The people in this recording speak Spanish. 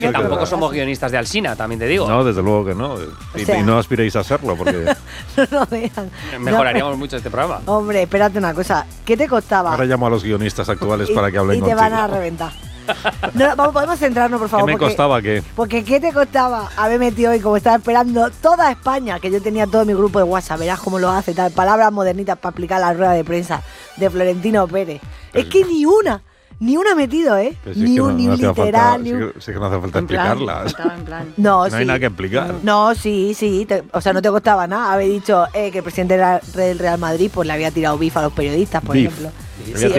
Que tampoco somos guionistas de Alsina, también te digo. No, desde luego que no. Y no aspiréis a serlo, porque No lo vean. Mejoraríamos mucho este programa. Hombre, espérate una cosa. ¿Qué te costaba? ahora llamo a los guionistas actuales para que hablen Y te contigo. van a reventar. No, podemos centrarnos, por favor. ¿Qué me costaba qué? Porque ¿qué te costaba haber metido hoy, como estaba esperando toda España, que yo tenía todo mi grupo de WhatsApp, verás cómo lo hace, tal, palabras modernitas para aplicar la rueda de prensa de Florentino Pérez? Es que ni una he metido, ¿eh? Pues Ni un literal, ni un... Sí que no hace falta explicarlas. En plan. No, No hay nada que explicar. No, sí. O sea, no te costaba nada haber dicho que el presidente del Real Madrid pues le había tirado bif a los periodistas, por Beef. ejemplo. Le Sí, había